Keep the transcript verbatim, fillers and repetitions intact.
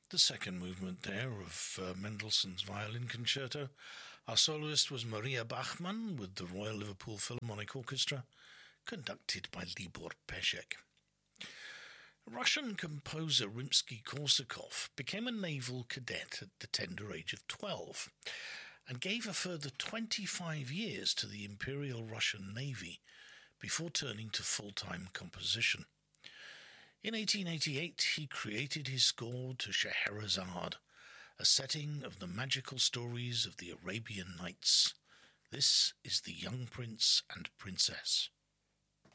The second movement there of uh, Mendelssohn's Violin Concerto. Our soloist was Maria Bachmann with the Royal Liverpool Philharmonic Orchestra, conducted by Libor Pesek. Russian composer Rimsky-Korsakov became a naval cadet at the tender age of twelve and gave a further twenty-five years to the Imperial Russian Navy before turning to full-time composition. In eighteen eighty-eight, he created his score to Scheherazade, a setting of the magical stories of the Arabian Nights. This is The Young Prince and Princess.